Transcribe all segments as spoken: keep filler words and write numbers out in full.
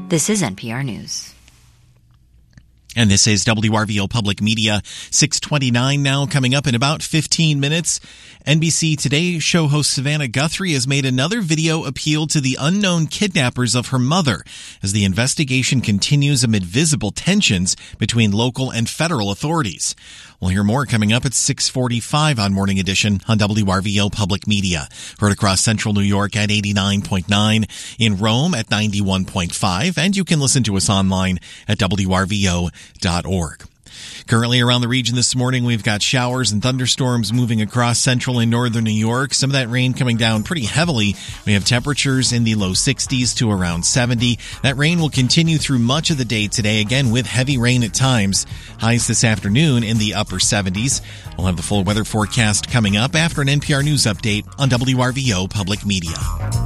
This is N P R News. And this is W R V O Public Media, six twenty-nine now, coming up in about fifteen minutes. N B C Today show host Savannah Guthrie has made another video appeal to the unknown kidnappers of her mother as the investigation continues amid visible tensions between local and federal authorities. We'll hear more coming up at six forty-five on Morning Edition on W R V O Public Media. Heard across central New York at eighty-nine point nine, in Rome at ninety-one point five, and you can listen to us online at W R V O dot org. Currently around the region this morning, we've got showers and thunderstorms moving across central and northern New York. Some of that rain coming down pretty heavily. We have temperatures in the low sixties to around seventy. That rain will continue through much of the day today, again with heavy rain at times. Highs this afternoon in the upper seventies. We'll have the full weather forecast coming up after an N P R News update on W R V O Public Media.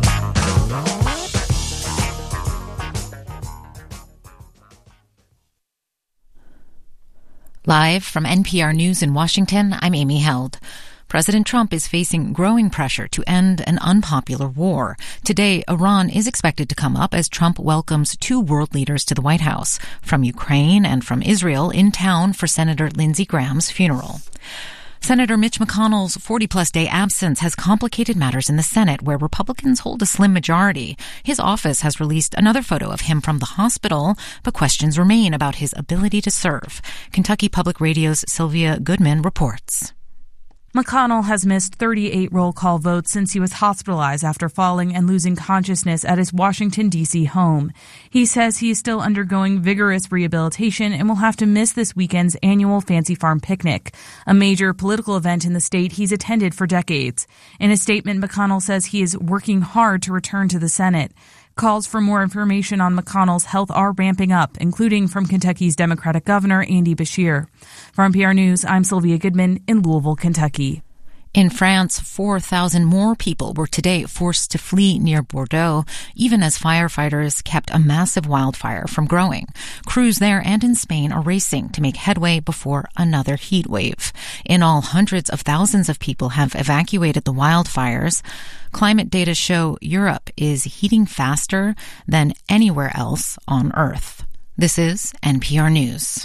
Live from N P R News in Washington, I'm Amy Held. President Trump is facing growing pressure to end an unpopular war. Today, Iran is expected to come up as Trump welcomes two world leaders to the White House, from Ukraine and from Israel, in town for Senator Lindsey Graham's funeral. Senator Mitch McConnell's forty-plus day absence has complicated matters in the Senate, where Republicans hold a slim majority. His office has released another photo of him from the hospital, but questions remain about his ability to serve. Kentucky Public Radio's Sylvia Goodman reports. McConnell has missed thirty-eight roll call votes since he was hospitalized after falling and losing consciousness at his Washington, D C home. He says he is still undergoing vigorous rehabilitation and will have to miss this weekend's annual Fancy Farm picnic, a major political event in the state he's attended for decades. In a statement, McConnell says he is working hard to return to the Senate. Calls for more information on McConnell's health are ramping up, including from Kentucky's Democratic Governor Andy Beshear. For N P R News, I'm Sylvia Goodman in Louisville, Kentucky. In France, four thousand more people were today forced to flee near Bordeaux, even as firefighters kept a massive wildfire from growing. Crews there and in Spain are racing to make headway before another heat wave. In all, hundreds of thousands of people have evacuated the wildfires. Climate data show Europe is heating faster than anywhere else on Earth. This is N P R News.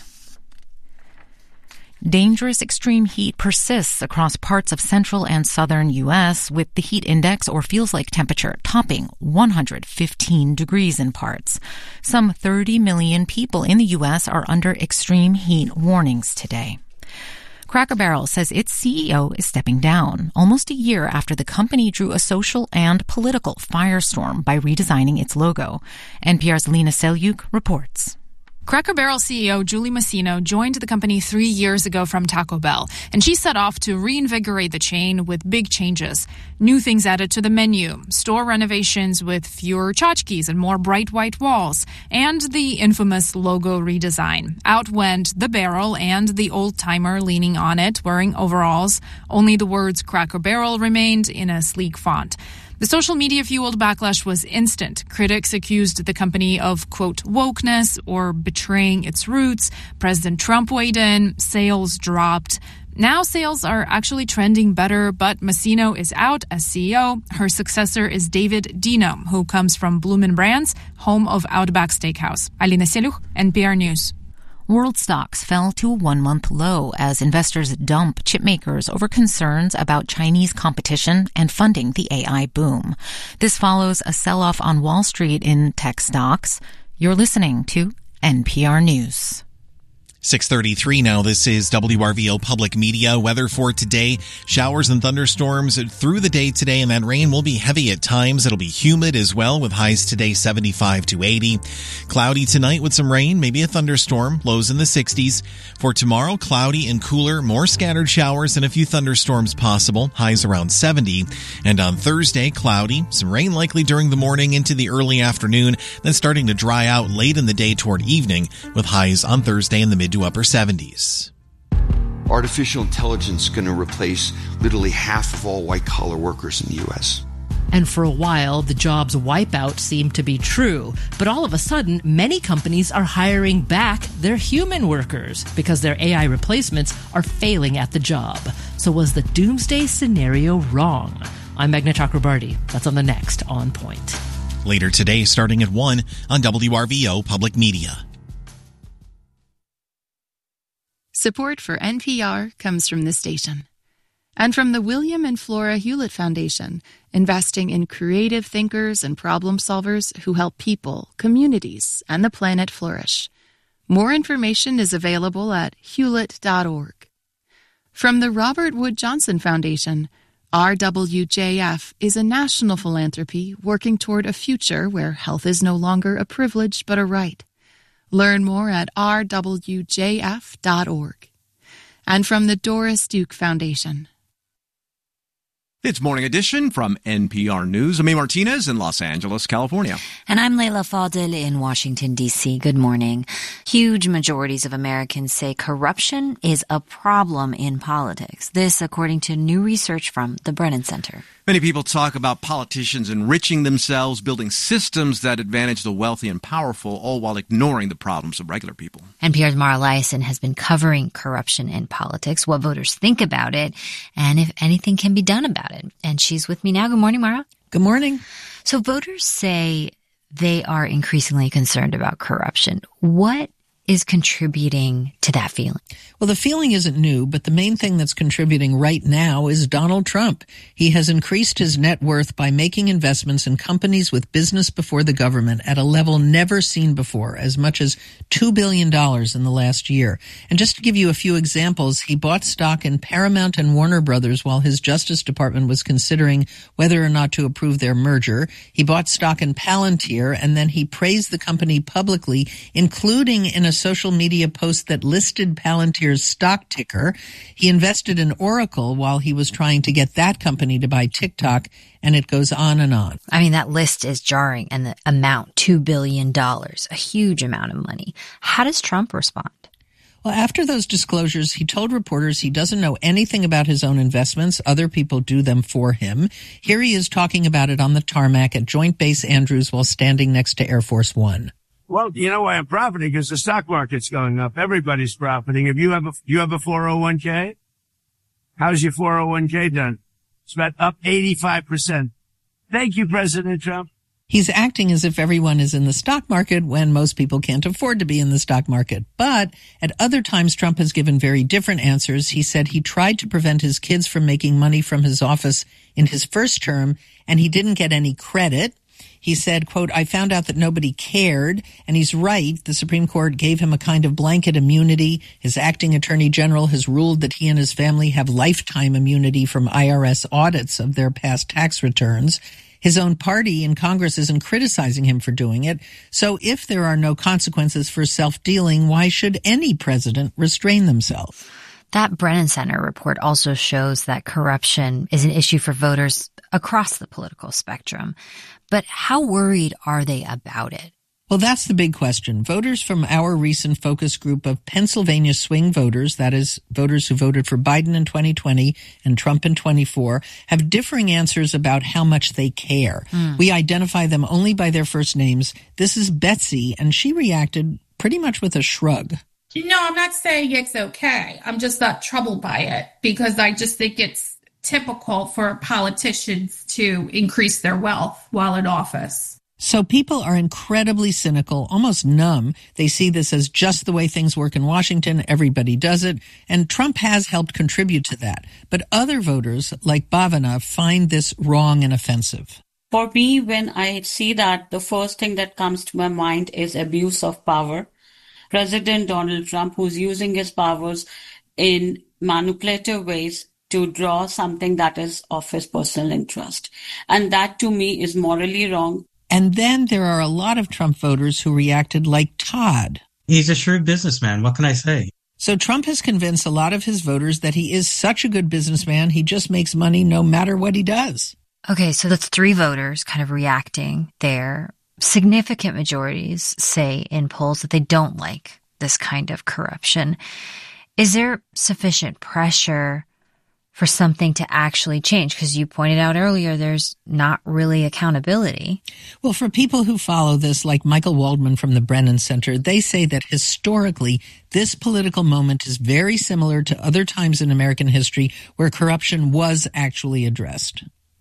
Dangerous extreme heat persists across parts of central and southern U S, with the heat index, or feels-like temperature, topping one hundred fifteen degrees in parts. Some thirty million people in the U S are under extreme heat warnings today. Cracker Barrel says its C E O is stepping down, almost a year after the company drew a social and political firestorm by redesigning its logo. N P R's Lena Selyuk reports. Cracker Barrel C E O Julie Masino joined the company three years ago from Taco Bell, and she set off to reinvigorate the chain with big changes. New things added to the menu, store renovations with fewer tchotchkes and more bright white walls, and the infamous logo redesign. Out went the barrel and the old-timer leaning on it, wearing overalls. Only the words Cracker Barrel remained in a sleek font. The social media-fueled backlash was instant. Critics accused the company of, quote, wokeness or betraying its roots. President Trump weighed in. Sales dropped. Now sales are actually trending better, but Masino is out as C E O. Her successor is David Dino, who comes from Bloomin' Brands, home of Outback Steakhouse. Alina Selyuk, N P R News. World stocks fell to a one-month low as investors dump chipmakers over concerns about Chinese competition and funding the A I boom. This follows a sell-off on Wall Street in tech stocks. You're listening to N P R News. six thirty-three now. This is W R V O Public Media. Weather for today. Showers and thunderstorms through the day today, and that rain will be heavy at times. It'll be humid as well, with highs today seventy-five to eighty. Cloudy tonight with some rain, maybe a thunderstorm. Lows in the sixties. For tomorrow, cloudy and cooler. More scattered showers and a few thunderstorms possible. Highs around seventy. And on Thursday, cloudy. Some rain likely during the morning into the early afternoon, then starting to dry out late in the day toward evening, with highs on Thursday in the mid to upper seventies. Artificial intelligence is going to replace literally half of all white-collar workers in the U S. And for a while, the jobs wipeout seemed to be true. But all of a sudden, many companies are hiring back their human workers because their A I replacements are failing at the job. So was the doomsday scenario wrong? I'm Meghna Chakrabarti. That's on the next On Point. Later today, starting at one on W R V O Public Media. Support for N P R comes from this station. And from the William and Flora Hewlett Foundation, investing in creative thinkers and problem solvers who help people, communities, and the planet flourish. More information is available at hewlett dot org. From the Robert Wood Johnson Foundation, R W J F is a national philanthropy working toward a future where health is no longer a privilege but a right. Learn more at r w j f dot org. And from the Doris Duke Foundation. It's Morning Edition from N P R News. I'm A. Martinez in Los Angeles, California. And I'm Leila Fadel in Washington, D C. Good morning. Huge majorities of Americans say corruption is a problem in politics. This, according to new research from the Brennan Center. Many people talk about politicians enriching themselves, building systems that advantage the wealthy and powerful, all while ignoring the problems of regular people. N P R's Mara Liasson has been covering corruption in politics, what voters think about it, and if anything can be done about it. And she's with me now. Good morning, Mara. Good morning. So voters say they are increasingly concerned about corruption. What is contributing to that feeling? Well, the feeling isn't new, but the main thing that's contributing right now is Donald Trump. He has increased his net worth by making investments in companies with business before the government at a level never seen before, as much as two billion dollars in the last year. And just to give you a few examples, he bought stock in Paramount and Warner Brothers while his Justice Department was considering whether or not to approve their merger. He bought stock in Palantir, and then he praised the company publicly, including in a social media post that listed Palantir's stock ticker. He invested in Oracle while he was trying to get that company to buy TikTok, and it goes on and on. I mean, that list is jarring, and the amount, two billion dollars, a huge amount of money. How does Trump respond? Well, after those disclosures, he told reporters he doesn't know anything about his own investments. Other people do them for him. Here he is talking about it on the tarmac at Joint Base Andrews while standing next to Air Force One. Well, you know why I'm profiting? Because the stock market's going up. Everybody's profiting. If you have a, you have a four oh one k, how's your four oh one k done? It's about up eighty-five percent. Thank you, President Trump. He's acting as if everyone is in the stock market when most people can't afford to be in the stock market. But at other times, Trump has given very different answers. He said he tried to prevent his kids from making money from his office in his first term, and he didn't get any credit. He said, quote, I found out that nobody cared, and he's right. The Supreme Court gave him a kind of blanket immunity. His acting attorney general has ruled that he and his family have lifetime immunity from I R S audits of their past tax returns. His own party in Congress isn't criticizing him for doing it. So if there are no consequences for self-dealing, why should any president restrain themselves? That Brennan Center report also shows that corruption is an issue for voters across the political spectrum. But how worried are they about it? Well, that's the big question. Voters from our recent focus group of Pennsylvania swing voters, that is, voters who voted for Biden in twenty twenty and Trump in twenty-four, have differing answers about how much they care. Mm. We identify them only by their first names. This is Betsy, and she reacted pretty much with a shrug. No, I'm not saying it's okay. I'm just not troubled by it because I just think it's typical for politicians to increase their wealth while in office. So people are incredibly cynical, almost numb. They see this as just the way things work in Washington. Everybody does it. And Trump has helped contribute to that. But other voters, like Bhavana, find this wrong and offensive. For me, when I see that, the first thing that comes to my mind is abuse of power. President Donald Trump, who's using his powers in manipulative ways to draw something that is of his personal interest. And that, to me, is morally wrong. And then there are a lot of Trump voters who reacted like Todd. He's a shrewd businessman. What can I say? So Trump has convinced a lot of his voters that he is such a good businessman, he just makes money no matter what he does. Okay, so that's three voters kind of reacting there. Significant majorities say in polls that they don't like this kind of corruption. Is there sufficient pressure for something to actually change? Because you pointed out earlier, there's not really accountability. Well, for people who follow this, like Michael Waldman from the Brennan Center, they say that historically, this political moment is very similar to other times in American history where corruption was actually addressed.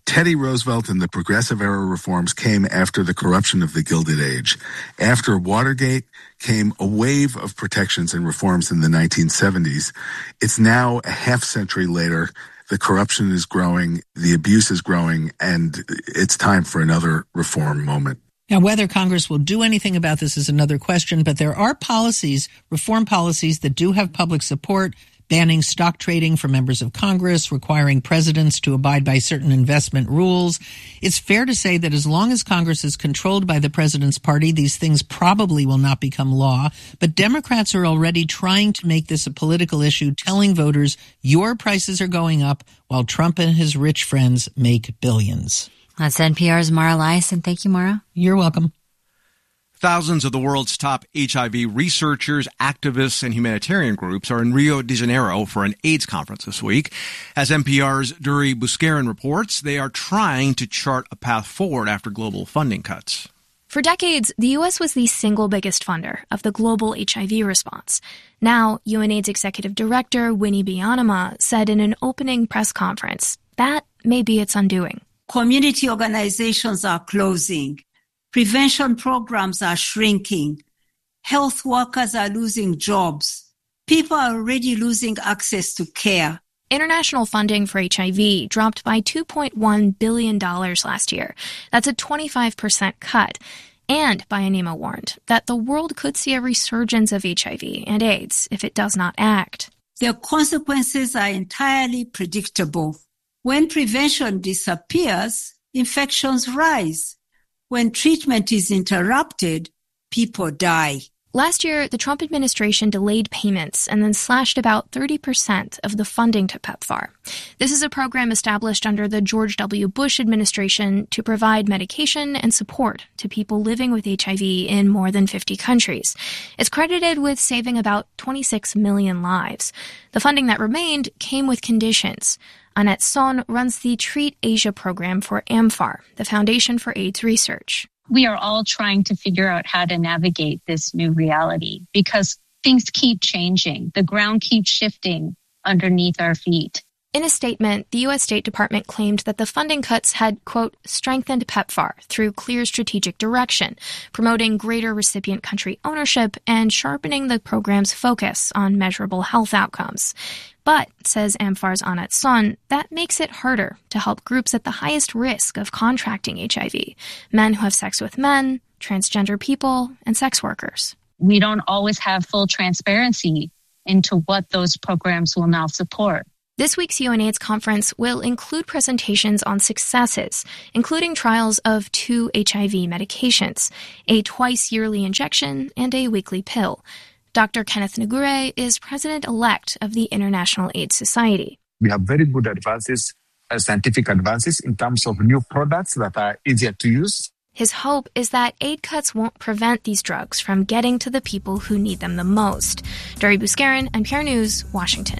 Teddy Roosevelt and the Progressive Era reforms came after the corruption of the Gilded Age. After Watergate came a wave of protections and reforms in the nineteen seventies. It's now a half century later. The corruption is growing, the abuse is growing, and it's time for another reform moment. Now, whether Congress will do anything about this is another question, but there are policies, reform policies that do have public support, banning stock trading for members of Congress, requiring presidents to abide by certain investment rules. It's fair to say that as long as Congress is controlled by the president's party, these things probably will not become law. But Democrats are already trying to make this a political issue, telling voters your prices are going up while Trump and his rich friends make billions. That's N P R's Mara Liasson. Thank you, Mara. You're welcome. Thousands of the world's top H I V researchers, activists, and humanitarian groups are in Rio de Janeiro for an AIDS conference this week. As N P R's Duri Buscarin reports, they are trying to chart a path forward after global funding cuts. For decades, the U S was the single biggest funder of the global H I V response. Now, UNAIDS Executive Director Winnie Byanyima said in an opening press conference that may be its undoing. Community organizations are closing. Prevention programs are shrinking. Health workers are losing jobs. People are already losing access to care. International funding for H I V dropped by two point one billion dollars last year. That's a twenty-five percent cut. And Byanyima warned that the world could see a resurgence of H I V and AIDS if it does not act. The consequences are entirely predictable. When prevention disappears, infections rise. When treatment is interrupted, people die. Last year, the Trump administration delayed payments and then slashed about thirty percent of the funding to PEPFAR. This is a program established under the George W. Bush administration to provide medication and support to people living with H I V in more than fifty countries. It's credited with saving about twenty-six million lives. The funding that remained came with conditions. Annette Son runs the Treat Asia program for AMFAR, the Foundation for AIDS Research. We are all trying to figure out how to navigate this new reality because things keep changing. The ground keeps shifting underneath our feet. In a statement, the U S State Department claimed that the funding cuts had, quote, strengthened PEPFAR through clear strategic direction, promoting greater recipient country ownership and sharpening the program's focus on measurable health outcomes. But, says AMFAR's Annette Son, that makes it harder to help groups at the highest risk of contracting H I V, men who have sex with men, transgender people, and sex workers. We don't always have full transparency into what those programs will now support. This week's UNAIDS conference will include presentations on successes, including trials of two H I V medications, a twice-yearly injection and a weekly pill. Doctor Kenneth Ngure is president-elect of the International AIDS Society. We have very good advances, uh, scientific advances in terms of new products that are easier to use. His hope is that aid cuts won't prevent these drugs from getting to the people who need them the most. Duri Buscarin, N P R News, Washington.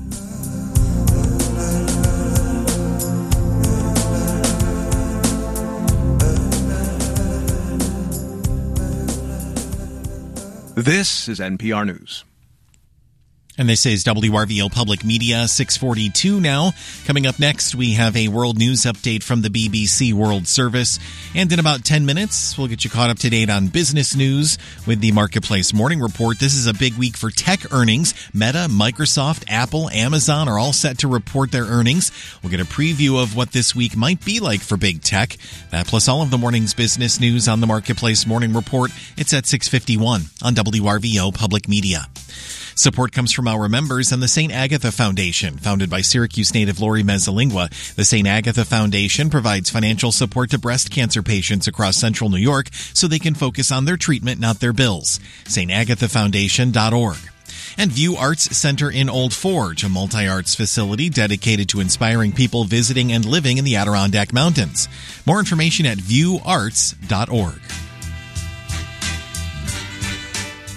This is N P R News. And this is W R V O Public Media, six forty-two now. Coming up next, we have a world news update from the B B C World Service. And in about ten minutes, we'll get you caught up to date on business news with the Marketplace Morning Report. This is a big week for tech earnings. Meta, Microsoft, Apple, Amazon are all set to report their earnings. We'll get a preview of what this week might be like for big tech. That plus all of the morning's business news on the Marketplace Morning Report. It's at six fifty-one on W R V O Public Media. Support comes from our members and the Saint Agatha Foundation, founded by Syracuse native Lori Mezzalingua. The Saint Agatha Foundation provides financial support to breast cancer patients across central New York so they can focus on their treatment, not their bills. Saint Agatha Foundation dot org. And View Arts Center in Old Forge, a multi-arts facility dedicated to inspiring people visiting and living in the Adirondack Mountains. More information at view arts dot org.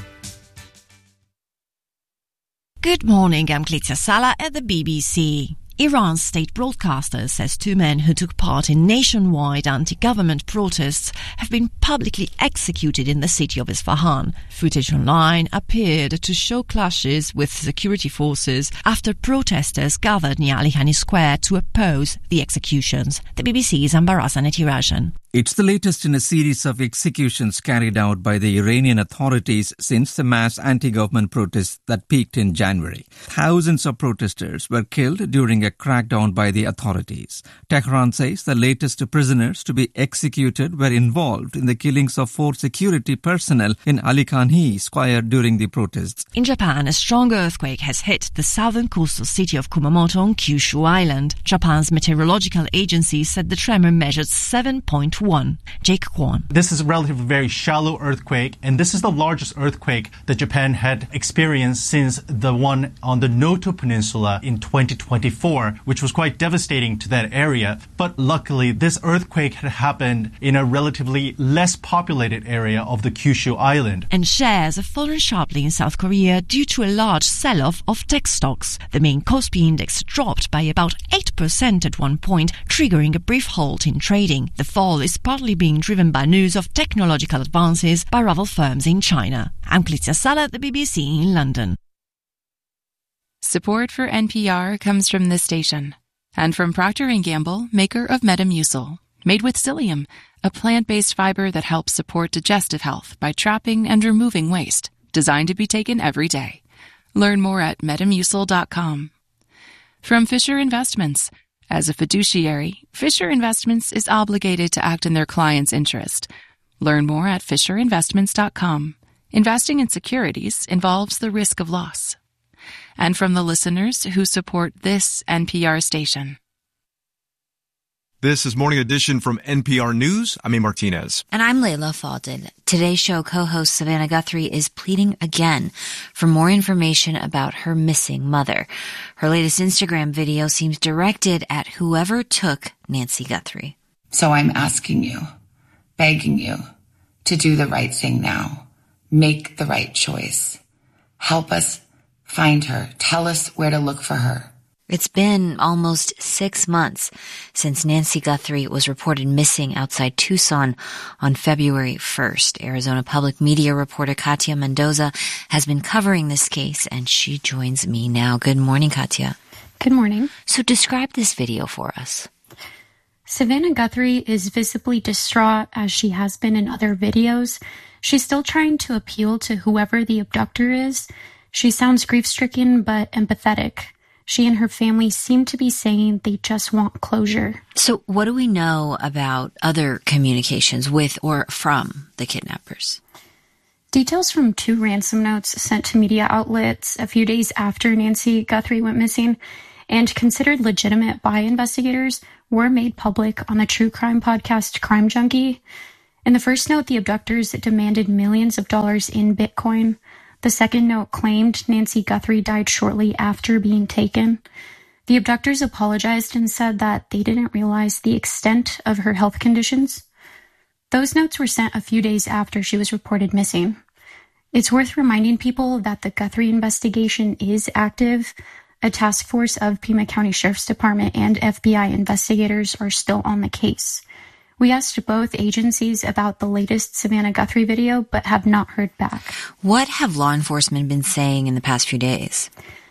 Good morning, I'm Clizia Sala at the B B C. Iran's state broadcaster says two men who took part in nationwide anti-government protests have been publicly executed in the city of Isfahan. Footage online appeared to show clashes with security forces after protesters gathered near Ali Khani Square to oppose the executions. The B B C's Ambarazan Etirajan. It's the latest in a series of executions carried out by the Iranian authorities since the mass anti-government protests that peaked in January. Thousands of protesters were killed during a crackdown by the authorities. Tehran says the latest prisoners to be executed were involved in the killings of four security personnel in Ali Khani Square during the protests. In Japan, a strong earthquake has hit the southern coastal city of Kumamoto on Kyushu Island. Japan's meteorological agency said the tremor measured seven point one. Jake Kwon. This is a relatively very shallow earthquake, and this is the largest earthquake that Japan had experienced since the one on the Noto Peninsula in twenty twenty-four, which was quite devastating to that area. But luckily, this earthquake had happened in a relatively less populated area of the Kyushu Island. And shares have fallen sharply in South Korea due to a large sell-off of tech stocks. The main Kospi index dropped by about eight percent at one point, triggering a brief halt in trading. The fall is partly being driven by news of technological advances by rival firms in China. I'm Clizia Sala at the B B C in London. Support for N P R comes from this station and from Procter and Gamble, maker of Metamucil, made with psyllium, a plant-based fiber that helps support digestive health by trapping and removing waste, designed to be taken every day. Learn more at metamucil dot com. From Fisher Investments. As a fiduciary, Fisher Investments is obligated to act in their client's interest. Learn more at fisher investments dot com. Investing in securities involves the risk of loss. And from the listeners who support this N P R station. This is Morning Edition from N P R News. I'm A. Martinez. And I'm Layla Faldin. Today's show co-host Savannah Guthrie is pleading again for more information about her missing mother. Her latest Instagram video seems directed at whoever took Nancy Guthrie. So I'm asking you, begging you, to do the right thing now. Make the right choice. Help us find her. Tell us where to look for her. It's been almost six months since Nancy Guthrie was reported missing outside Tucson on February first. Arizona Public Media reporter Katia Mendoza has been covering this case, and she joins me now. Good morning, Katia. Good morning. So describe this video for us. Savannah Guthrie is visibly distraught, as she has been in other videos. She's still trying to appeal to whoever the abductor is. She sounds grief-stricken but empathetic. She and her family seem to be saying they just want closure. So what do we know about other communications with or from the kidnappers? Details from two ransom notes sent to media outlets a few days after Nancy Guthrie went missing and considered legitimate by investigators were made public on the true crime podcast Crime Junkie. In the first note, the abductors demanded millions of dollars in Bitcoin. The second note claimed Nancy Guthrie died shortly after being taken. The abductors apologized and said that they didn't realize the extent of her health conditions. Those notes were sent a few days after she was reported missing. It's worth reminding people that the Guthrie investigation is active. A task force of Pima County Sheriff's Department and F B I investigators are still on the case. We asked both agencies about the latest Savannah Guthrie video, but have not heard back. What have law enforcement been saying in the past few days?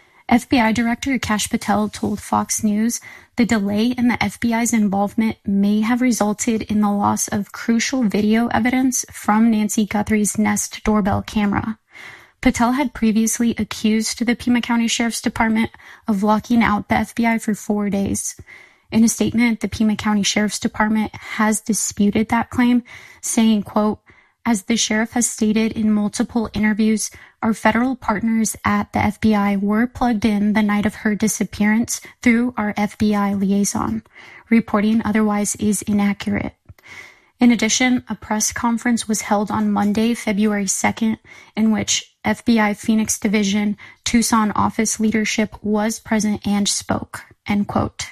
F B I Director Kash Patel told Fox News the delay in the F B I's involvement may have resulted in the loss of crucial video evidence from Nancy Guthrie's Nest doorbell camera. Patel had previously accused the Pima County Sheriff's Department of locking out the F B I for four days. In a statement, the Pima County Sheriff's Department has disputed that claim, saying, quote, "As the sheriff has stated in multiple interviews, our federal partners at the F B I were plugged in the night of her disappearance through our F B I liaison. Reporting otherwise is inaccurate." In addition, a press conference was held on Monday, February second, in which F B I Phoenix Division Tucson office leadership was present and spoke, end quote.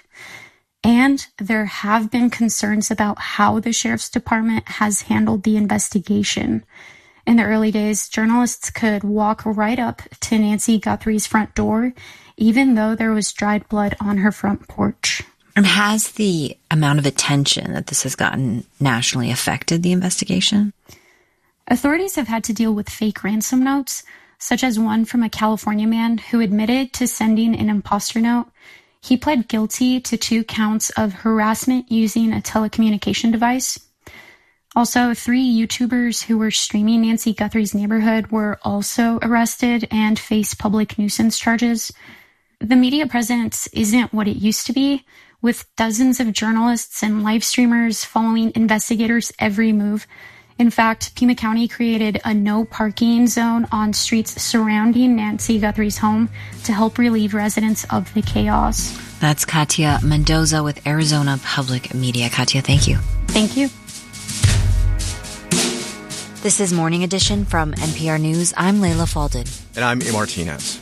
And there have been concerns about how the Sheriff's Department has handled the investigation. In the early days, journalists could walk right up to Nancy Guthrie's front door, even though there was dried blood on her front porch. And has the amount of attention that this has gotten nationally affected the investigation? Authorities have had to deal with fake ransom notes, such as one from a California man who admitted to sending an imposter note. He pled guilty to two counts of harassment using a telecommunication device. Also, three YouTubers who were streaming Nancy Guthrie's neighborhood were also arrested and face public nuisance charges. The media presence isn't what it used to be, with dozens of journalists and live streamers following investigators' every move. In fact, Pima County created a no parking zone on streets surrounding Nancy Guthrie's home to help relieve residents of the chaos. That's Katia Mendoza with Arizona Public Media. Katia, thank you. Thank you. This is Morning Edition from N P R News. I'm Layla Falded. And I'm A. Martinez.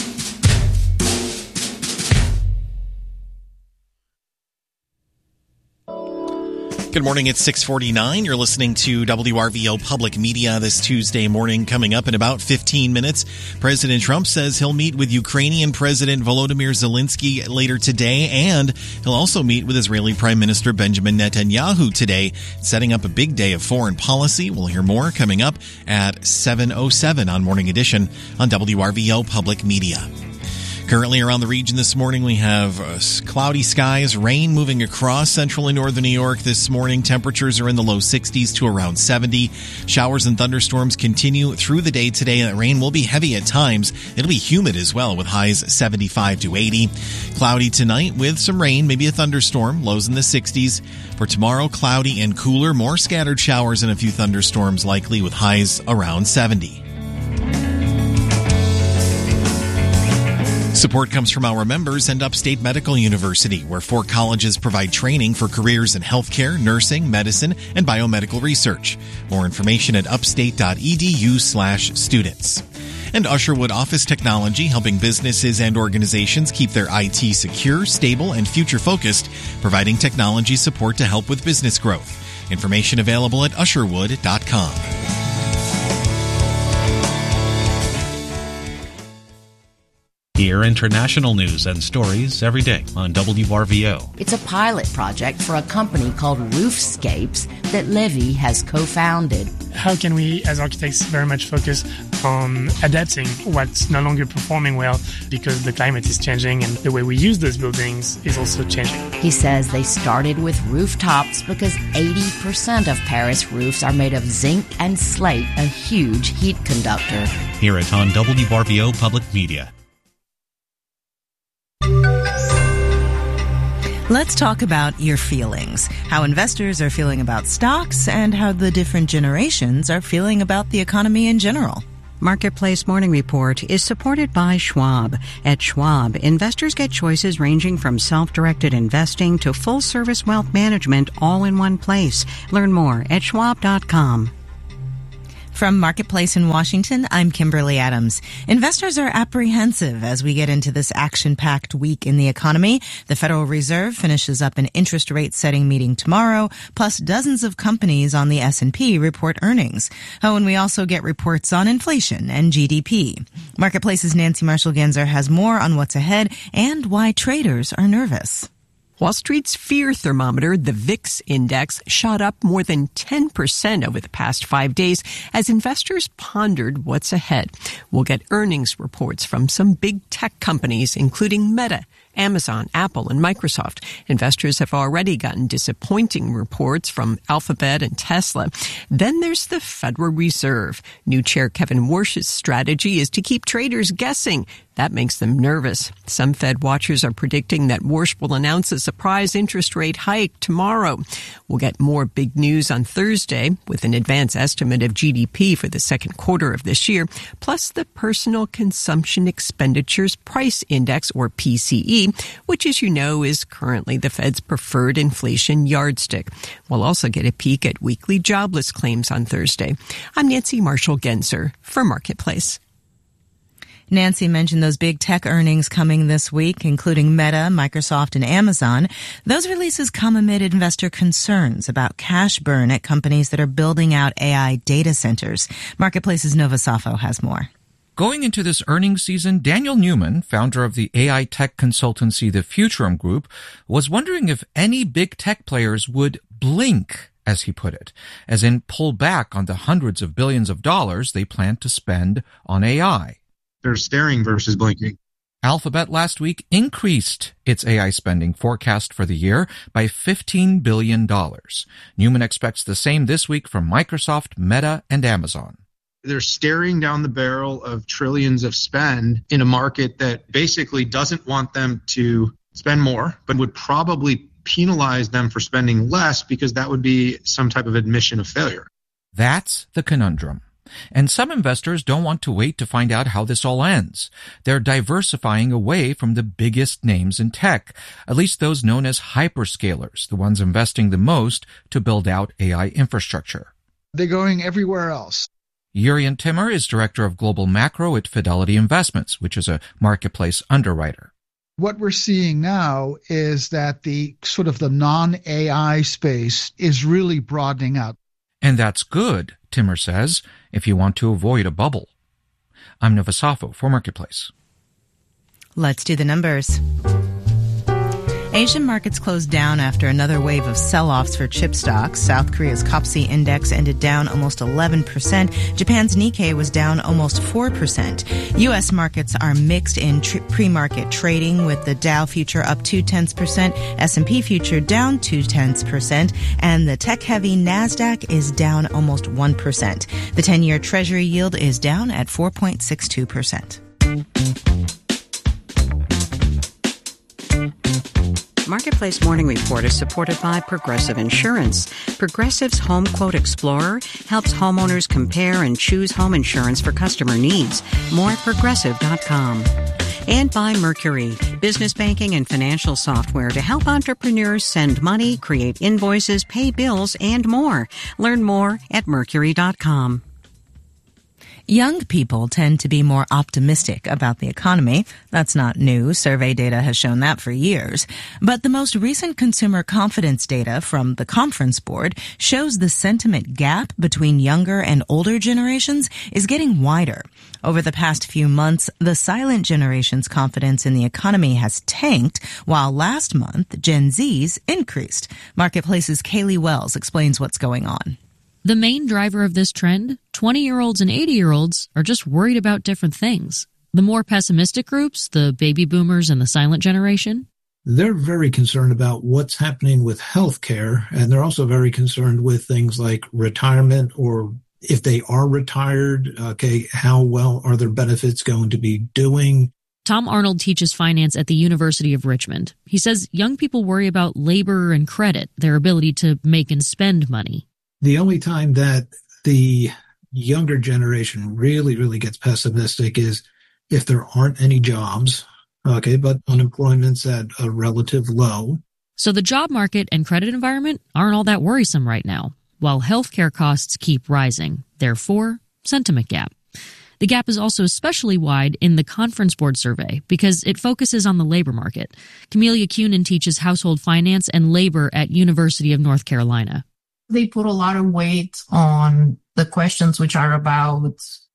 Good morning. It's six forty-nine. You're listening to W R V O Public Media this Tuesday morning. Coming up in about fifteen minutes, President Trump says he'll meet with Ukrainian President Volodymyr Zelensky later today, and he'll also meet with Israeli Prime Minister Benjamin Netanyahu today, setting up a big day of foreign policy. We'll hear more coming up at seven oh seven on Morning Edition on W R V O Public Media. Currently around the region this morning, we have uh, cloudy skies, rain moving across central and northern New York this morning. Temperatures are in the low sixties to around seventy. Showers and thunderstorms continue through the day today. That rain will be heavy at times. It'll be humid as well with highs seventy-five to eighty. Cloudy tonight with some rain, maybe a thunderstorm, lows in the sixties. For tomorrow, cloudy and cooler, more scattered showers and a few thunderstorms likely with highs around seventy. Support comes from our members and Upstate Medical University, where four colleges provide training for careers in healthcare, nursing, medicine, and biomedical research. More information at upstate.edu slash students. And Usherwood Office Technology, helping businesses and organizations keep their I T secure, stable, and future-focused, providing technology support to help with business growth. Information available at usherwood dot com. Hear international news and stories every day on W R V O. It's a pilot project for a company called Roofscapes that Levy has co-founded. How can we, as architects, very much focus on adapting what's no longer performing well because the climate is changing and the way we use those buildings is also changing. He says they started with rooftops because eighty percent of Paris roofs are made of zinc and slate, a huge heat conductor. Hear it on W R V O Public Media. Let's talk about your feelings, how investors are feeling about stocks, and how the different generations are feeling about the economy in general. Marketplace Morning Report is supported by Schwab. At Schwab, investors get choices ranging from self-directed investing to full-service wealth management all in one place. Learn more at schwab dot com. From Marketplace in Washington, I'm Kimberly Adams. Investors are apprehensive as we get into this action-packed week in the economy. The Federal Reserve finishes up an interest rate setting meeting tomorrow, plus dozens of companies on the S and P report earnings. Oh, and we also get reports on inflation and G D P. Marketplace's Nancy Marshall-Genzer has more on what's ahead and why traders are nervous. Wall Street's fear thermometer, the V I X index, shot up more than ten percent over the past five days as investors pondered what's ahead. We'll get earnings reports from some big tech companies, including Meta, Amazon, Apple, and Microsoft. Investors have already gotten disappointing reports from Alphabet and Tesla. Then there's the Federal Reserve. New Chair Kevin Warsh's strategy is to keep traders guessing. That makes them nervous. Some Fed watchers are predicting that Warsh will announce a surprise interest rate hike tomorrow. We'll get more big news on Thursday with an advance estimate of G D P for the second quarter of this year, plus the Personal Consumption Expenditures Price Index, or P C E, which, as you know, is currently the Fed's preferred inflation yardstick. We'll also get a peek at weekly jobless claims on Thursday. I'm Nancy Marshall-Genzer for Marketplace. Nancy mentioned those big tech earnings coming this week, including Meta, Microsoft, and Amazon. Those releases come amid investor concerns about cash burn at companies that are building out A I data centers. Marketplace's Nova Safo has more. Going into this earnings season, Daniel Newman, founder of the A I tech consultancy The Futurum Group, was wondering if any big tech players would blink, as he put it, as in pull back on the hundreds of billions of dollars they plan to spend on A I. They're staring versus blinking. Alphabet last week increased its A I spending forecast for the year by fifteen billion dollars. Newman expects the same this week from Microsoft, Meta, and Amazon. They're staring down the barrel of trillions of spend in a market that basically doesn't want them to spend more, but would probably penalize them for spending less because that would be some type of admission of failure. That's the conundrum. And some investors don't want to wait to find out how this all ends. They're diversifying away from the biggest names in tech, at least those known as hyperscalers, the ones investing the most to build out A I infrastructure. They're going everywhere else. Jurjen Timmer is director of global macro at Fidelity Investments, which is a marketplace underwriter. What we're seeing now is that the sort of the non-A I space is really broadening out. And that's good, Timmer says, if you want to avoid a bubble. I'm Nova Safo for Marketplace. Let's do the numbers. Asian markets closed down after another wave of sell-offs for chip stocks. South Korea's K O P S I index ended down almost eleven percent. Japan's Nikkei was down almost four percent. U S markets are mixed in tr- pre-market trading, with the Dow future up two-tenths percent, S and P future down two-tenths percent, and the tech-heavy NASDAQ is down almost one percent. The ten-year Treasury yield is down at four point six two percent. Marketplace Morning Report is supported by Progressive Insurance. Progressive's Home Quote Explorer helps homeowners compare and choose home insurance for customer needs. More at progressive dot com. And by Mercury, business banking and financial software to help entrepreneurs send money, create invoices, pay bills, and more. Learn more at mercury dot com. Young people tend to be more optimistic about the economy. That's not new. Survey data has shown that for years. But the most recent consumer confidence data from the Conference Board shows the sentiment gap between younger and older generations is getting wider. Over the past few months, the silent generation's confidence in the economy has tanked, while last month, Gen Z's increased. Marketplace's Kaylee Wells explains what's going on. The main driver of this trend, twenty-year-olds and eighty-year-olds, are just worried about different things. The more pessimistic groups, the baby boomers and the silent generation, they're very concerned about what's happening with healthcare, and they're also very concerned with things like retirement, or if they are retired, okay, how well are their benefits going to be doing? Tom Arnold teaches finance at the University of Richmond. He says young people worry about labor and credit, their ability to make and spend money. The only time that the younger generation really, really gets pessimistic is if there aren't any jobs, okay, but unemployment's at a relative low. So the job market and credit environment aren't all that worrisome right now, while healthcare costs keep rising. Therefore, sentiment gap. The gap is also especially wide in the Conference Board survey because it focuses on the labor market. Camelia Cunin teaches household finance and labor at University of North Carolina. They put a lot of weight on the questions which are about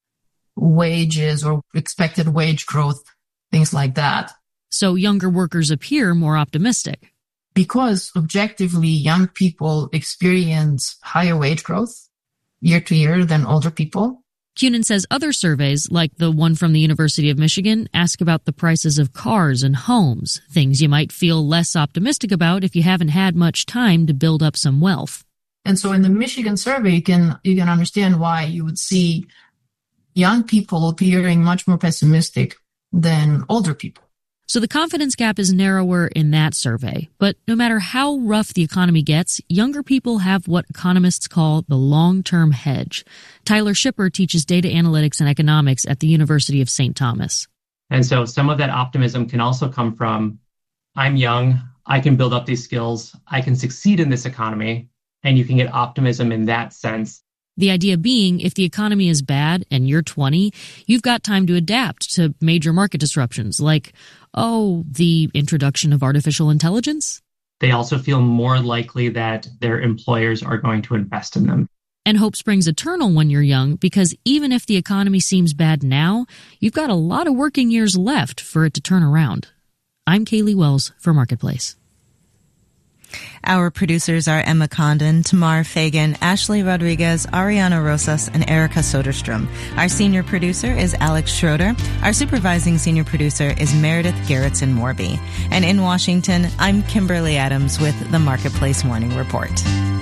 wages or expected wage growth, things like that. So younger workers appear more optimistic. Because objectively, young people experience higher wage growth year to year than older people. Cunin says other surveys, like the one from the University of Michigan, ask about the prices of cars and homes, things you might feel less optimistic about if you haven't had much time to build up some wealth. And so in the Michigan survey, you can you can understand why you would see young people appearing much more pessimistic than older people. So the confidence gap is narrower in that survey. But no matter how rough the economy gets, younger people have what economists call the long-term hedge. Tyler Shipper teaches data analytics and economics at the University of Saint Thomas. And so some of that optimism can also come from, I'm young, I can build up these skills, I can succeed in this economy. And you can get optimism in that sense. The idea being, if the economy is bad and you're twenty, you've got time to adapt to major market disruptions like, oh, the introduction of artificial intelligence. They also feel more likely that their employers are going to invest in them. And hope springs eternal when you're young, because even if the economy seems bad now, you've got a lot of working years left for it to turn around. I'm Kaylee Wells for Marketplace. Our producers are Emma Condon, Tamar Fagan, Ashley Rodriguez, Ariana Rosas, and Erica Soderstrom. Our senior producer is Alex Schroeder. Our supervising senior producer is Meredith Gerritsen-Morby. And in Washington, I'm Kimberly Adams with the Marketplace Morning Report.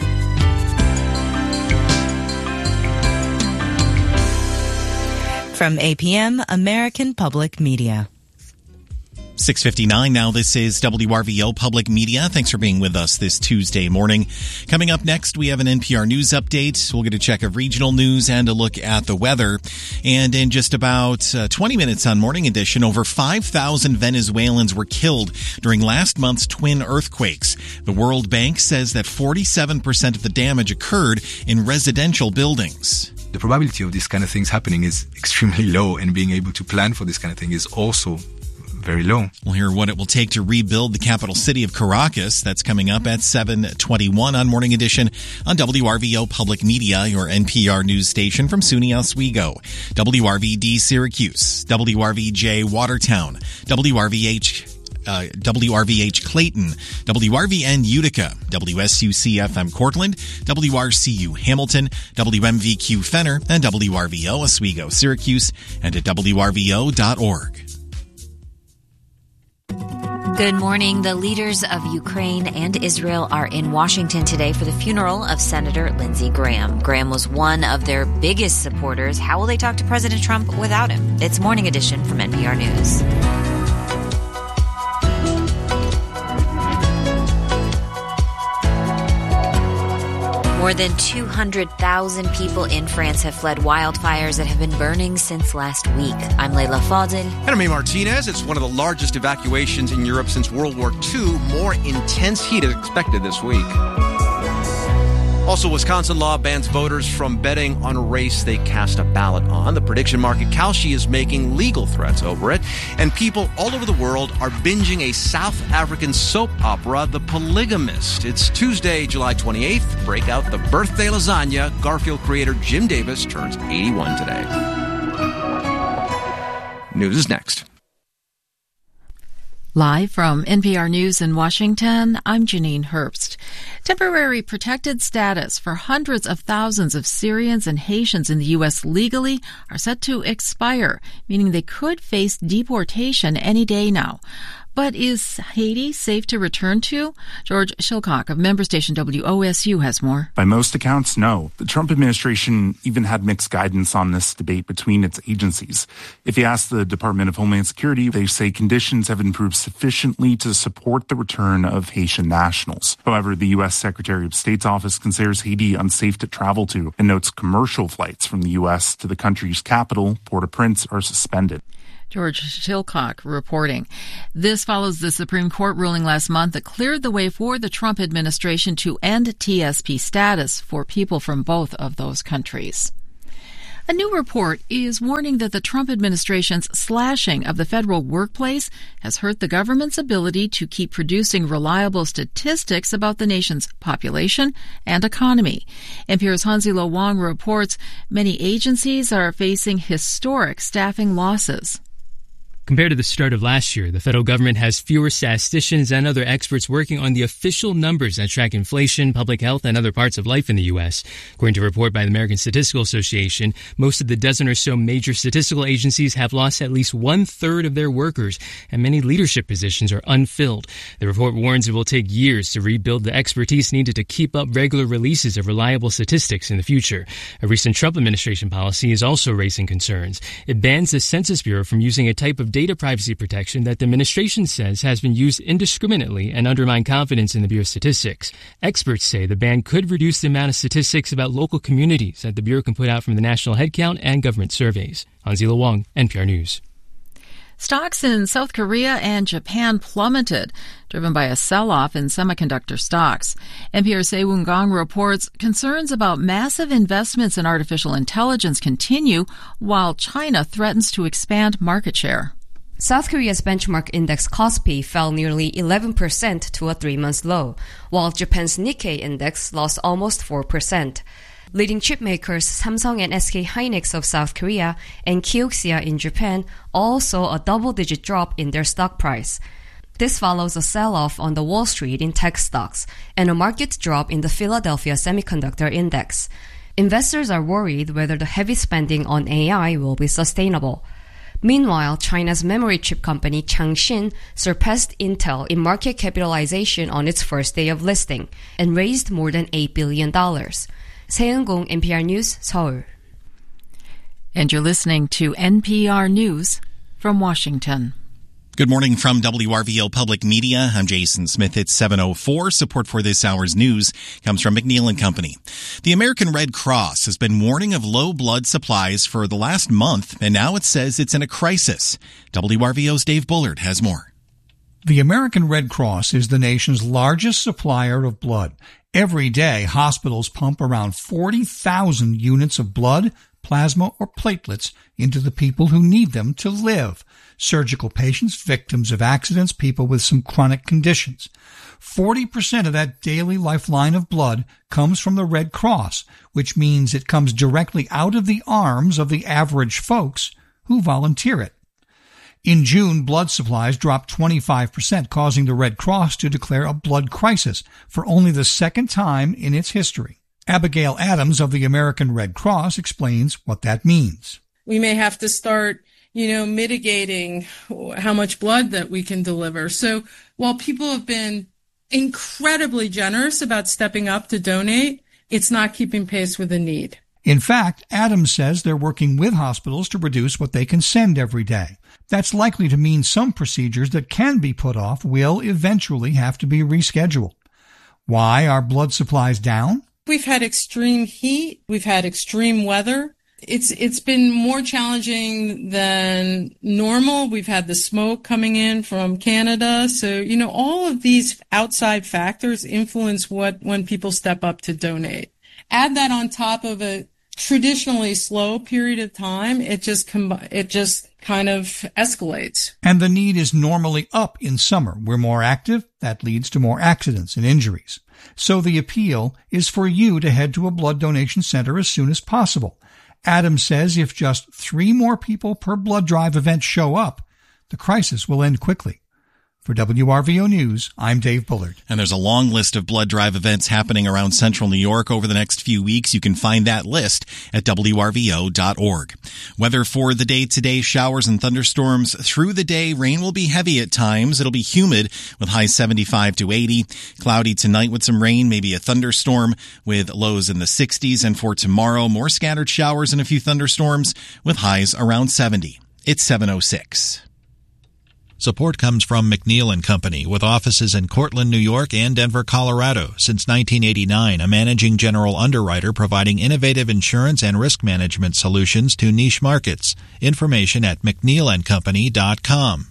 From A P M, American Public Media. six fifty-nine now. This is W R V O Public Media. Thanks for being with us this Tuesday morning. Coming up next, we have an N P R News update. We'll get a check of regional news and a look at the weather. And in just about uh, twenty minutes on Morning Edition, over five thousand Venezuelans were killed during last month's twin earthquakes. The World Bank says that forty-seven percent of the damage occurred in residential buildings. The probability of these kind of things happening is extremely low, and being able to plan for this kind of thing is also very low. We'll hear what it will take to rebuild the capital city of Caracas. That's coming up at seven twenty-one on Morning Edition on W R V O Public Media, your N P R news station from SUNY Oswego, W R V D Syracuse, W R V J Watertown, W R V H Uh, W R V H Clayton, W R V N Utica, W S U C F M Cortland, W R C U Hamilton, W M V Q Fenner, and W R V O Oswego, Syracuse, and at W R V O dot org. Good morning. The leaders of Ukraine and Israel are in Washington today for the funeral of Senator Lindsey Graham. Graham was one of their biggest supporters. How will they talk to President Trump without him? It's Morning Edition from N P R News. More than two hundred thousand people in France have fled wildfires that have been burning since last week. I'm Leila Fadel. And I'm Amy Martinez. It's one of the largest evacuations in Europe since World War Two. More intense heat is expected this week. Also, Wisconsin law bans voters from betting on a race they cast a ballot on. The prediction market Kalshi is making legal threats over it. And people all over the world are binging a South African soap opera, The Polygamist. It's Tuesday, July twenty-eighth. Break out the birthday lasagna. Garfield creator Jim Davis turns eighty-one today. News is next. Live from N P R News in Washington, I'm Janine Herbst. Temporary protected status for hundreds of thousands of Syrians and Haitians in the U S legally are set to expire, meaning they could face deportation any day now. But is Haiti safe to return to? George Shilcock of member station W O S U has more. By most accounts, no. The Trump administration even had mixed guidance on this debate between its agencies. If you ask the Department of Homeland Security, they say conditions have improved sufficiently to support the return of Haitian nationals. However, the U S Secretary of State's office considers Haiti unsafe to travel to and notes commercial flights from the U S to the country's capital, Port-au-Prince, are suspended. George Shilcock reporting. This follows the Supreme Court ruling last month that cleared the way for the Trump administration to end T S P status for people from both of those countries. A new report is warning that the Trump administration's slashing of the federal workplace has hurt the government's ability to keep producing reliable statistics about the nation's population and economy. N P R's Hanzilo Wong reports many agencies are facing historic staffing losses. Compared to the start of last year, the federal government has fewer statisticians and other experts working on the official numbers that track inflation, public health, and other parts of life in the U S. According to a report by the American Statistical Association, most of the dozen or so major statistical agencies have lost at least one-third of their workers, and many leadership positions are unfilled. The report warns it will take years to rebuild the expertise needed to keep up regular releases of reliable statistics in the future. A recent Trump administration policy is also raising concerns. It bans the Census Bureau from using a type of data privacy protection that the administration says has been used indiscriminately and undermined confidence in the Bureau's statistics. Experts say the ban could reduce the amount of statistics about local communities that the Bureau can put out from the national headcount and government surveys. Hanzilo Wong, N P R News. Stocks in South Korea and Japan plummeted, driven by a sell-off in semiconductor stocks. N P R's Se-Woon Gong reports concerns about massive investments in artificial intelligence continue, while China threatens to expand market share. South Korea's benchmark index Kospi fell nearly eleven percent to a three-month low, while Japan's Nikkei index lost almost four percent. Leading chipmakers Samsung and S K Hynix of South Korea and Kioxia in Japan all saw a double-digit drop in their stock price. This follows a sell-off on the Wall Street in tech stocks and a market drop in the Philadelphia Semiconductor Index. Investors are worried whether the heavy spending on A I will be sustainable. Meanwhile, China's memory chip company Changshin surpassed Intel in market capitalization on its first day of listing and raised more than eight billion dollars. 세은공 N P R News, 서울. And you're listening to N P R News from Washington. Good morning from W R V O Public Media. I'm Jason Smith. It's seven oh four. Support for this hour's news comes from McNeil and Company. The American Red Cross has been warning of low blood supplies for the last month, and now it says it's in a crisis. W R V O's Dave Bullard has more. The American Red Cross is the nation's largest supplier of blood. Every day, hospitals pump around forty thousand units of blood, plasma, or platelets into the people who need them to live. Surgical patients, victims of accidents, people with some chronic conditions. forty percent of that daily lifeline of blood comes from the Red Cross, which means it comes directly out of the arms of the average folks who volunteer it. In June, blood supplies dropped twenty-five percent, causing the Red Cross to declare a blood crisis for only the second time in its history. Abigail Adams of the American Red Cross explains what that means. We may have to start, you know, mitigating how much blood that we can deliver. So while people have been incredibly generous about stepping up to donate, it's not keeping pace with the need. In fact, Adams says they're working with hospitals to reduce what they can send every day. That's likely to mean some procedures that can be put off will eventually have to be rescheduled. Why are blood supplies down? We've had extreme heat. We've had extreme weather. It's it's been more challenging than normal. We've had the smoke coming in from Canada. So, you know, all of these outside factors influence what when people step up to donate. Add that on top of a traditionally slow period of time, it just com- it just kind of escalates. And the need is normally up in summer. We're more active. That leads to more accidents and injuries. So the appeal is for you to head to a blood donation center as soon as possible. Adams says if just three more people per blood drive event show up, the crisis will end quickly. For W R V O News, I'm Dave Bullard. And there's a long list of blood drive events happening around central New York over the next few weeks. You can find that list at W R V O dot org. Weather for the day today, showers and thunderstorms through the day. Rain will be heavy at times. It'll be humid with highs seventy-five to eighty. Cloudy tonight with some rain, maybe a thunderstorm with lows in the sixties. And for tomorrow, more scattered showers and a few thunderstorms with highs around seventy. It's seven oh six. Support comes from McNeil and Company, with offices in Cortland, New York and Denver, Colorado. Since nineteen eighty-nine, a managing general underwriter providing innovative insurance and risk management solutions to niche markets. Information at mcneil and company dot com.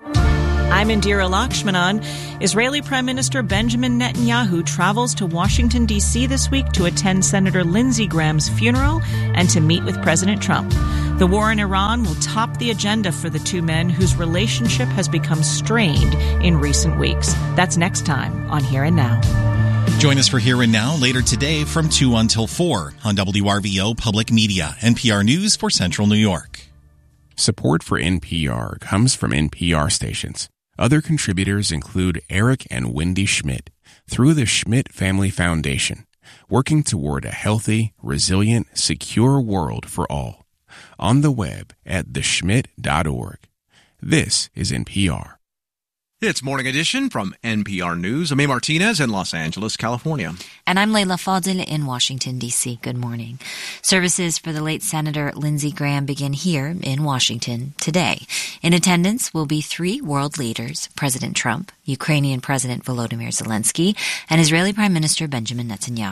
I'm Indira Lakshmanan. Israeli Prime Minister Benjamin Netanyahu travels to Washington, D C this week to attend Senator Lindsey Graham's funeral and to meet with President Trump. The war in Iran will top the agenda for the two men whose relationship has become strained in recent weeks. That's next time on Here and Now. Join us for Here and Now later today from two until four on W R V O Public Media, N P R News for Central New York. Support for N P R comes from N P R stations. Other contributors include Eric and Wendy Schmidt through the Schmidt Family Foundation, working toward a healthy, resilient, secure world for all. On the web at the schmidt dot org. This is N P R. It's Morning Edition from N P R News. I'm A. Martinez in Los Angeles, California. And I'm Leila Fadil in Washington, D C. Good morning. Services for the late Senator Lindsey Graham begin here in Washington today. In attendance will be three world leaders, President Trump, Ukrainian President Volodymyr Zelensky, and Israeli Prime Minister Benjamin Netanyahu.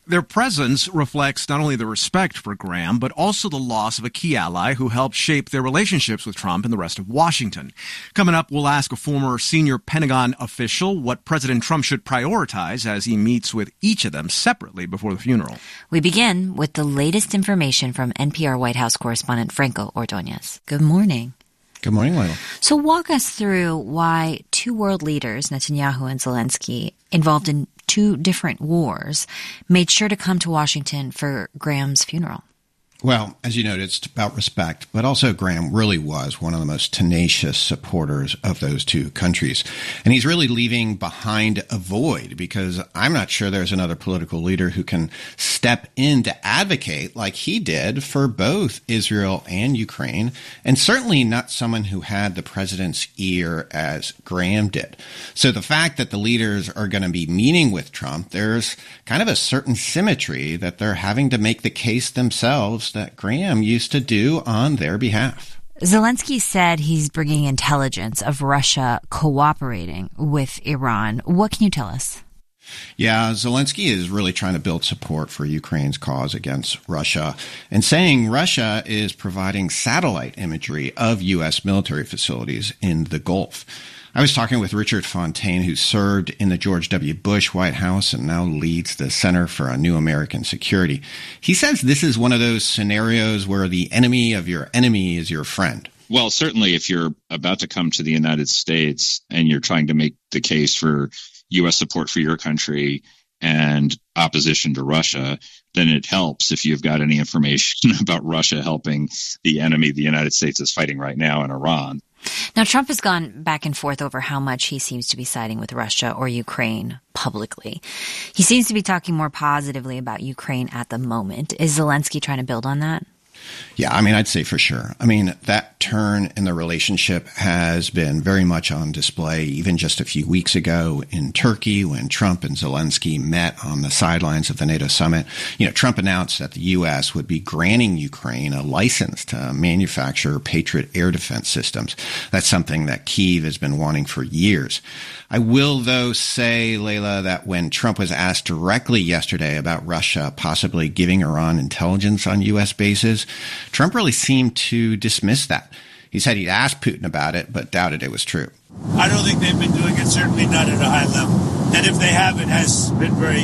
Their presence reflects not only the respect for Graham, but also the loss of a key ally who helped shape their relationships with Trump and the rest of Washington. Coming up, we'll ask a former senior Pentagon official what President Trump should prioritize as he meets with each of them separately before the funeral. We begin with the latest information from N P R White House correspondent Franco Ordonez. Good morning. Good morning, Layla. So walk us through why two world leaders, Netanyahu and Zelensky, involved in two different wars, made sure to come to Washington for Graham's funeral. Well, as you noted, it's about respect, but also Graham really was one of the most tenacious supporters of those two countries. And he's really leaving behind a void because I'm not sure there's another political leader who can step in to advocate like he did for both Israel and Ukraine, and certainly not someone who had the president's ear as Graham did. So the fact that the leaders are going to be meeting with Trump, there's kind of a certain symmetry that they're having to make the case themselves that Graham used to do on their behalf. Zelensky said he's bringing intelligence of Russia cooperating with Iran. What can you tell us? Yeah, Zelensky is really trying to build support for Ukraine's cause against Russia and saying Russia is providing satellite imagery of U S military facilities in the Gulf. I was talking with Richard Fontaine, who served in the George W. Bush White House and now leads the Center for a New American Security. He says this is one of those scenarios where the enemy of your enemy is your friend. Well, certainly if you're about to come to the United States and you're trying to make the case for U S support for your country and opposition to Russia, then it helps if you've got any information about Russia helping the enemy the United States is fighting right now in Iran. Now, Trump has gone back and forth over how much he seems to be siding with Russia or Ukraine publicly. He seems to be talking more positively about Ukraine at the moment. Is Zelensky trying to build on that? Yeah, I mean, I'd say for sure. I mean, that turn in the relationship has been very much on display even just a few weeks ago in Turkey when Trump and Zelensky met on the sidelines of the NATO summit. You know, Trump announced that the U S would be granting Ukraine a license to manufacture Patriot air defense systems. That's something that Kyiv has been wanting for years. I will, though, say, Layla, that when Trump was asked directly yesterday about Russia possibly giving Iran intelligence on U S bases, Trump really seemed to dismiss that. He said he'd asked Putin about it, but doubted it was true. I don't think they've been doing it, certainly not at a high level. And if they have, it has been very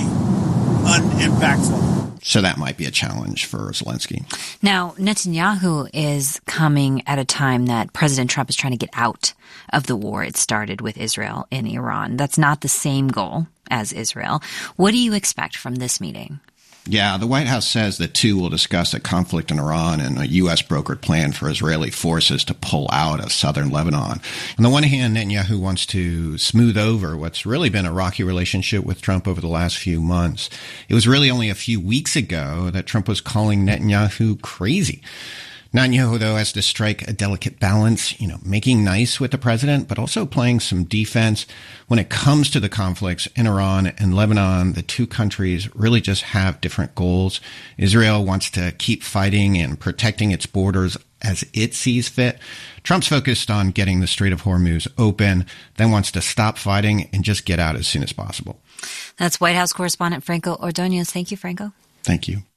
unimpactful. So that might be a challenge for Zelensky. Now, Netanyahu is coming at a time that President Trump is trying to get out of the war it started with Israel in Iran. That's not the same goal as Israel. What do you expect from this meeting? Yeah, the White House says the two will discuss a conflict in Iran and a U S brokered plan for Israeli forces to pull out of southern Lebanon. On the one hand, Netanyahu wants to smooth over what's really been a rocky relationship with Trump over the last few months. It was really only a few weeks ago that Trump was calling Netanyahu crazy. Netanyahu, though, has to strike a delicate balance, you know, making nice with the president, but also playing some defense. When it comes to the conflicts in Iran and Lebanon, the two countries really just have different goals. Israel wants to keep fighting and protecting its borders as it sees fit. Trump's focused on getting the Strait of Hormuz open, then wants to stop fighting and just get out as soon as possible. That's White House correspondent Franco Ordonez. Thank you, Franco. Thank you.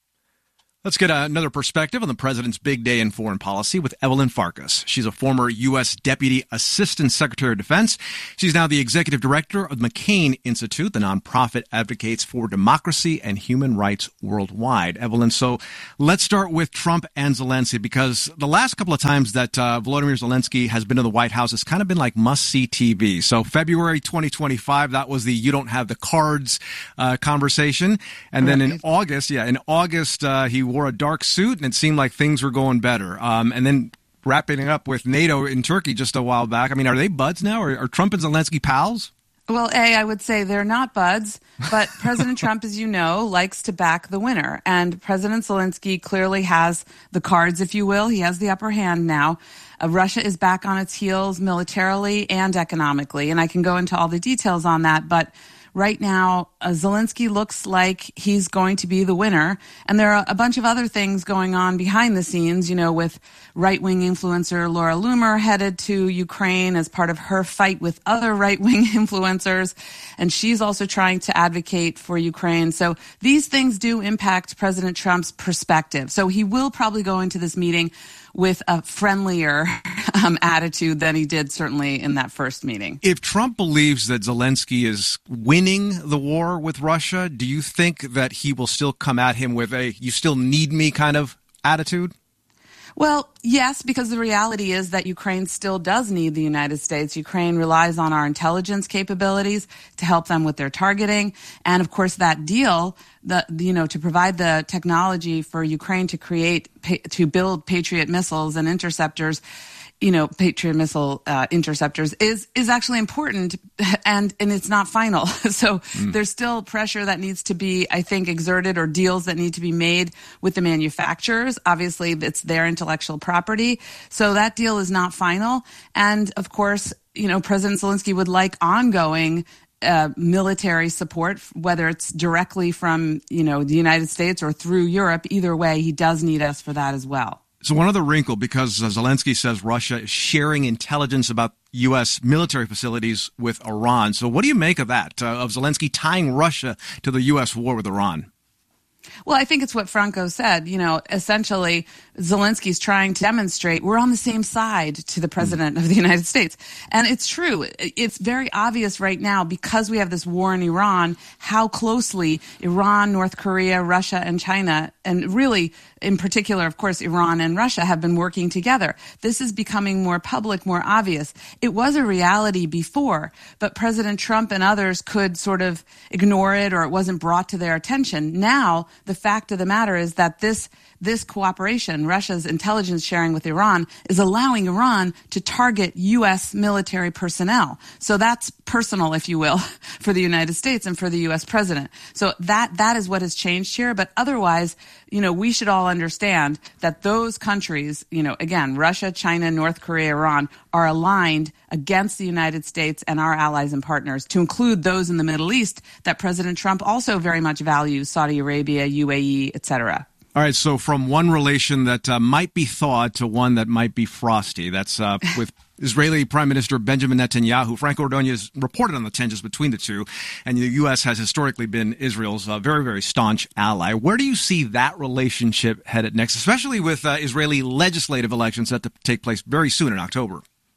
Let's get another perspective on the president's big day in foreign policy with Evelyn Farkas. She's a former U S Deputy Assistant Secretary of Defense. She's now the executive director of the McCain Institute, the nonprofit advocates for democracy and human rights worldwide. Evelyn, so let's start with Trump and Zelensky, because the last couple of times that uh, Volodymyr Zelensky has been to the White House, it's kind of been like must-see T V. So February twenty twenty-five, that was the you don't have the cards uh, conversation. And then in August, yeah, in August, uh, he wore a dark suit, and it seemed like things were going better. Um, and then wrapping it up with NATO in Turkey just a while back. I mean, are they buds now? Or are Trump and Zelensky pals? Well, A, I would say they're not buds, but President Trump, as you know, likes to back the winner. And President Zelensky clearly has the cards, if you will. He has the upper hand now. Uh, Russia is back on its heels militarily and economically. And I can go into all the details on that, but right now, uh, Zelensky looks like he's going to be the winner. And there are a bunch of other things going on behind the scenes, you know, with right-wing influencer Laura Loomer headed to Ukraine as part of her fight with other right-wing influencers. And she's also trying to advocate for Ukraine. So these things do impact President Trump's perspective. So he will probably go into this meeting with a friendlier um, attitude than he did certainly in that first meeting. If Trump believes that Zelensky is winning the war with Russia, do you think that he will still come at him with a "you still need me" kind of attitude? Well, yes, because the reality is that Ukraine still does need the United States. Ukraine relies on our intelligence capabilities to help them with their targeting. And of course, that deal, the, you know, to provide the technology for Ukraine to create, to build Patriot missiles and interceptors, you know, Patriot missile uh, interceptors is is actually important, and and it's not final. So mm. there's still pressure that needs to be, I think, exerted, or deals that need to be made with the manufacturers. Obviously, it's their intellectual property. So that deal is not final. And of course, you know, President Zelensky would like ongoing Uh, military support, whether it's directly from, you know, the United States or through Europe. Either way, he does need us for that as well. So one other wrinkle, because Zelensky says Russia is sharing intelligence about U S military facilities with Iran. So what do you make of that, uh, of Zelensky tying Russia to the U S war with Iran? Well, I think it's what Franco said. You know, essentially, Zelensky's trying to demonstrate we're on the same side to the president of the United States. And it's true. It's very obvious right now, because we have this war in Iran, how closely Iran, North Korea, Russia, and China, and really, in particular, of course, Iran and Russia have been working together. This is becoming more public, more obvious. It was a reality before, but President Trump and others could sort of ignore it, or it wasn't brought to their attention. Now, the fact of the matter is that this this cooperation, Russia's intelligence sharing with Iran, is allowing Iran to target U S military personnel. So that's personal, if you will, for the United States and for the U S president. So that that is what has changed here. But otherwise, you know, we should all understand that those countries, you know, again, Russia, China, North Korea, Iran, are aligned against the United States and our allies and partners, to include those in the Middle East that President Trump also very much values, Saudi Arabia, U A E, et cetera. All right, so from one relation that uh, might be thawed to one that might be frosty. That's uh, with Israeli Prime Minister Benjamin Netanyahu. Franco Ordonez reported on the tensions between the two, and the U S has historically been Israel's uh, very, very staunch ally. Where do you see that relationship headed next, especially with uh, Israeli legislative elections set to take place very soon in October?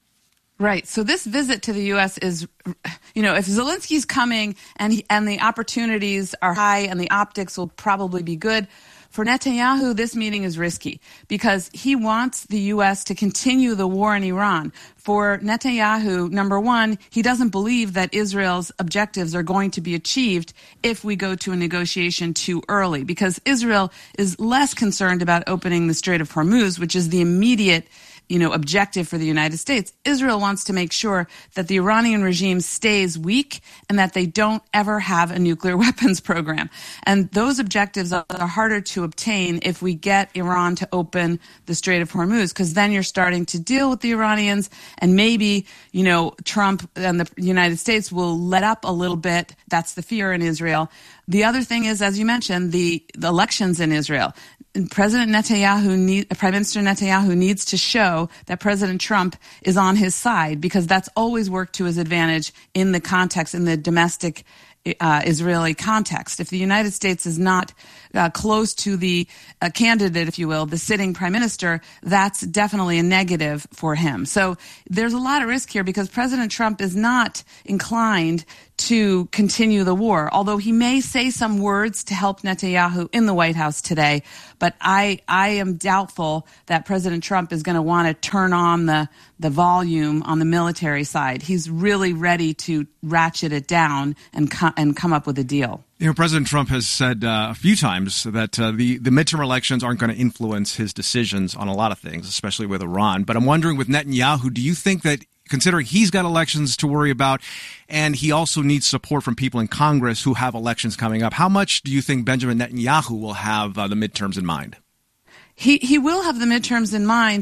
Right. So this visit to the U S is, you know, if Zelensky's coming and he, and the opportunities are high and the optics will probably be good, for Netanyahu, this meeting is risky because he wants the U S to continue the war in Iran. For Netanyahu, number one, he doesn't believe that Israel's objectives are going to be achieved if we go to a negotiation too early, because Israel is less concerned about opening the Strait of Hormuz, which is the immediate you know, objective for the United States. Israel wants to make sure that the Iranian regime stays weak and that they don't ever have a nuclear weapons program. And those objectives are harder to obtain if we get Iran to open the Strait of Hormuz, because then you're starting to deal with the Iranians, and maybe, you know, Trump and the United States will let up a little bit. That's the fear in Israel. The other thing is, as you mentioned, the, the elections in Israel. President Netanyahu, need, Prime Minister Netanyahu needs to show that President Trump is on his side, because that's always worked to his advantage in the context, in the domestic uh, Israeli context. If the United States is not uh, close to the uh, candidate, if you will, the sitting prime minister, that's definitely a negative for him. So there's a lot of risk here, because President Trump is not inclined to continue the war, although he may say some words to help Netanyahu in the White House today. But I, I am doubtful that President Trump is going to want to turn on the, the volume on the military side. He's really ready to ratchet it down and, co- and come up with a deal. You know, President Trump has said uh, a few times that uh, the, the midterm elections aren't going to influence his decisions on a lot of things, especially with Iran. But I'm wondering, with Netanyahu, do you think that, considering he's got elections to worry about and he also needs support from people in Congress who have elections coming up, how much do you think Benjamin Netanyahu will have uh, the midterms in mind? He he will have the midterms in mind,